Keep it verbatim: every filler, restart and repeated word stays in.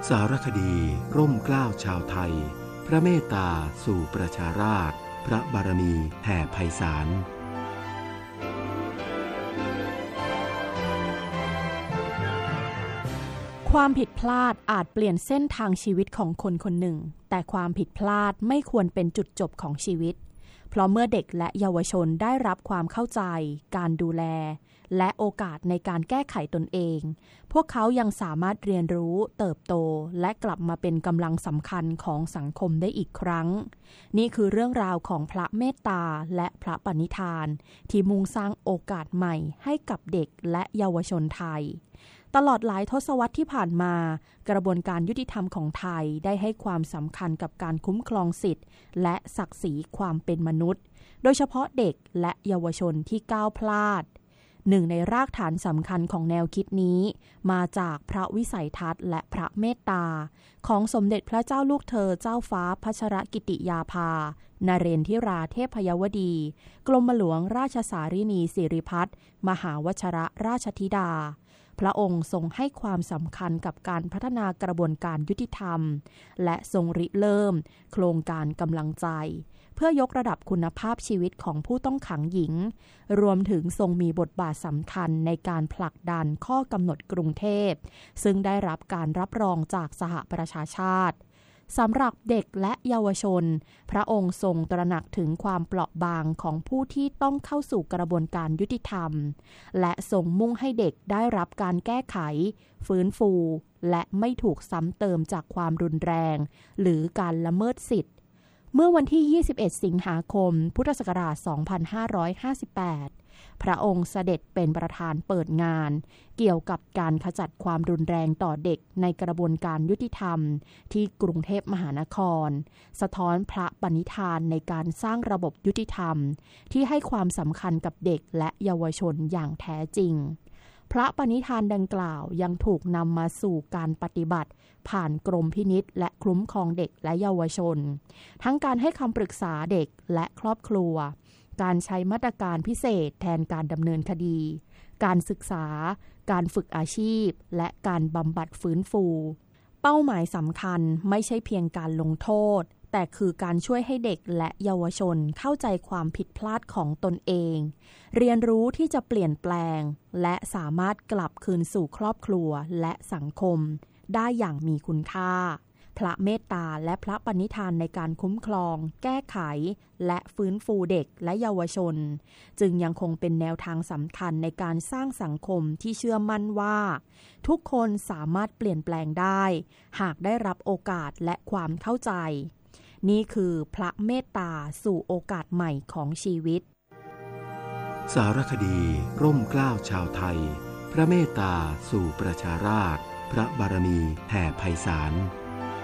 สารคดีร่มเกล้าชาวไทยพระเมตตาสู่ประชาราษฎร์พระบารมีแผ่ไพศาลความผิดพลาดอาจเปลี่ยนเส้นทางชีวิตของคนคนหนึ่งแต่ความผิดพลาดไม่ควรเป็นจุดจบของชีวิตเพราะเมื่อเด็กและเยาวชนได้รับความเข้าใจการดูแลและโอกาสในการแก้ไขตนเองพวกเขายังสามารถเรียนรู้เติบโตและกลับมาเป็นกำลังสำคัญของสังคมได้อีกครั้งนี่คือเรื่องราวของพระเมตตาและพระปณิธานที่มุ่งสร้างโอกาสใหม่ให้กับเด็กและเยาวชนไทยตลอดหลายทศวรรษที่ผ่านมากระบวนการยุติธรรมของไทยได้ให้ความสำคัญกับการคุ้มครองสิทธิและศักดิ์ศรีความเป็นมนุษย์โดยเฉพาะเด็กและเยาวชนที่ก้าวพลาดหนึ่งในรากฐานสำคัญของแนวคิดนี้มาจากพระวิสัยทัศน์และพระเมตตาของสมเด็จพระเจ้าลูกเธอเจ้าฟ้าพัชรกิติยาภานเรนทิราเทพยวดีกรมหลวงราชสารินีสิริพัฒน์มหาวชรราชธิดาพระองค์ทรงให้ความสำคัญกับการพัฒนากระบวนการยุติธรรมและทรงริเริ่มโครงการกำลังใจเพื่อยกระดับคุณภาพชีวิตของผู้ต้องขังหญิงรวมถึงทรงมีบทบาทสำคัญในการผลักดันข้อกำหนดกรุงเทพซึ่งได้รับการรับรองจากสหประชาชาติสำหรับเด็กและเยาวชนพระองค์ทรงตระหนักถึงความเปราะบางของผู้ที่ต้องเข้าสู่กระบวนการยุติธรรมและทรงมุ่งให้เด็กได้รับการแก้ไขฟื้นฟูและไม่ถูกซ้ำเติมจากความรุนแรงหรือการละเมิดสิทธิเมื่อวันที่ยี่สิบเอ็ดสิงหาคมพุทธศักราชสองพันห้าร้อยห้าสิบแปดพระองค์เสด็จเป็นประธานเปิดงานเกี่ยวกับการขจัดความรุนแรงต่อเด็กในกระบวนการยุติธรรมที่กรุงเทพมหานครสะท้อนพระปณิธานในการสร้างระบบยุติธรรมที่ให้ความสำคัญกับเด็กและเยาวชนอย่างแท้จริงพระปณิธานดังกล่าวยังถูกนำมาสู่การปฏิบัติผ่านกรมพินิจและคุ้มครองเด็กและเยาวชนทั้งการให้คำปรึกษาเด็กและครอบครัวการใช้มาตรการพิเศษแทนการดำเนินคดีการศึกษาการฝึกอาชีพและการบำบัดฟื้นฟูเป้าหมายสำคัญไม่ใช่เพียงการลงโทษแต่คือการช่วยให้เด็กและเยาวชนเข้าใจความผิดพลาดของตนเองเรียนรู้ที่จะเปลี่ยนแปลงและสามารถกลับคืนสู่ครอบครัวและสังคมได้อย่างมีคุณค่าพระเมตตาและพระปณิธานในการคุ้มครองแก้ไขและฟื้นฟูเด็กและเยาวชนจึงยังคงเป็นแนวทางสำคัญในการสร้างสังคมที่เชื่อมั่นว่าทุกคนสามารถเปลี่ยนแปลงได้หากได้รับโอกาสและความเข้าใจนี่คือพระเมตตาสู่โอกาสใหม่ของชีวิตสารคดีร่มเกล้าชาวไทยพระเมตตาสู่ประชาราษฎร์พระบารมีแผ่ไพศาล